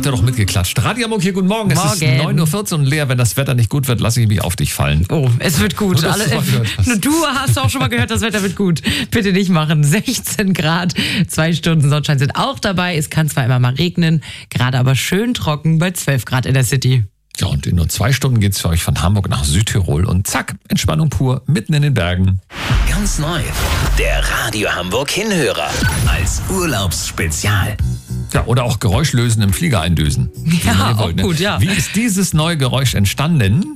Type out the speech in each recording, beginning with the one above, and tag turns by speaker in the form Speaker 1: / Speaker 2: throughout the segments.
Speaker 1: habt ihr doch mitgeklatscht. Radio Hamburg hier, guten Morgen. Es ist 9:14 Uhr und Lea, wenn das Wetter nicht gut wird, lasse ich mich auf dich fallen.
Speaker 2: Oh, es wird gut. Nur du hast auch schon mal gehört, das Wetter wird gut. Bitte nicht machen. 16 Grad, 2 Stunden Sonnenschein sind auch dabei. Es kann zwar immer mal regnen, gerade aber schön trocken bei 12 Grad in der City.
Speaker 1: Ja, und in nur 2 Stunden geht's für euch von Hamburg nach Südtirol und zack, Entspannung pur, mitten in den Bergen.
Speaker 3: Ganz neu, der Radio Hamburg Hinhörer als Urlaubsspezial.
Speaker 1: Ja, oder auch Geräuschlösen im Flieger eindösen.
Speaker 2: Ja, auch gut, ja.
Speaker 1: Wie ist dieses neue Geräusch entstanden?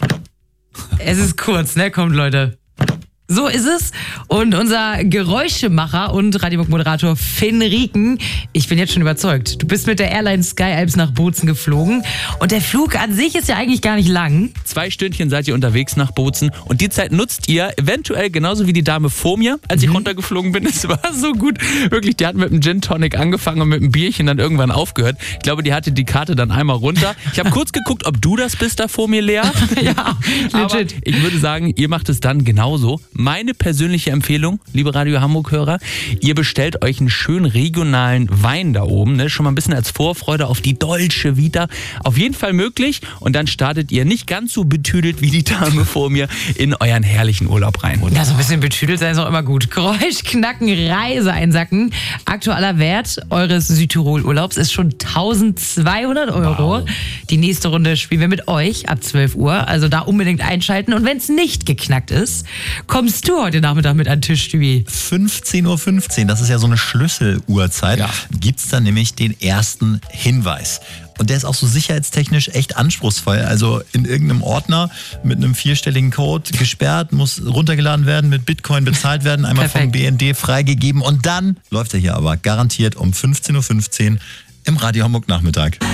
Speaker 2: Es ist kurz, ne? Kommt, Leute. So ist es. Und unser Geräuschemacher und Radio Hamburg-Moderator Finn Rieken, ich bin jetzt schon überzeugt, du bist mit der Airline Sky Alps nach Bozen geflogen und der Flug an sich ist ja eigentlich gar nicht lang.
Speaker 4: 2 Stündchen seid ihr unterwegs nach Bozen und die Zeit nutzt ihr eventuell genauso wie die Dame vor mir, als ich runtergeflogen bin. Es war so gut. Wirklich, die hat mit einem Gin Tonic angefangen und mit einem Bierchen dann irgendwann aufgehört. Ich glaube, die hatte die Karte dann einmal runter. Ich habe kurz geguckt, ob du das bist da vor mir, Lea.
Speaker 2: Ja, legit.
Speaker 4: Aber ich würde sagen, ihr macht es dann genauso. Meine persönliche Empfehlung, liebe Radio Hamburg-Hörer, ihr bestellt euch einen schönen regionalen Wein da oben, ne? Schon mal ein bisschen als Vorfreude auf die Dolce Vita. Auf jeden Fall möglich und dann startet ihr nicht ganz so betüdelt wie die Dame vor mir in euren herrlichen Urlaub rein.
Speaker 2: Ja, so ein bisschen betüdelt sein ist auch immer gut. Geräusch, Knacken, Reise einsacken. Aktueller Wert eures Südtirol-Urlaubs ist schon 1.200 €. Wow. Die nächste Runde spielen wir mit euch ab 12 Uhr. Also da unbedingt einschalten. Und wenn es nicht geknackt ist, kommst du heute Nachmittag mit an den Tisch, Stübi?
Speaker 5: 15:15 Uhr, das ist ja so eine Schlüsseluhrzeit, gibt's dann nämlich den ersten Hinweis. Und der ist auch so sicherheitstechnisch echt anspruchsvoll. Also in irgendeinem Ordner mit einem 4-stelligen Code gesperrt, muss runtergeladen werden, mit Bitcoin bezahlt werden, einmal vom BND freigegeben. Und dann läuft er hier aber garantiert um 15:15 Uhr im Radio Hamburg Nachmittag.